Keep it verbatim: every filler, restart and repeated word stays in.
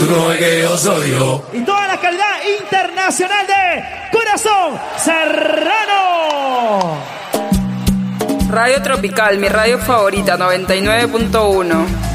Tú no ves que yo soy yo. Y toda la calidad internacional de Corazón Serrano. Radio Tropical, mi radio favorita, noventa y nueve punto uno.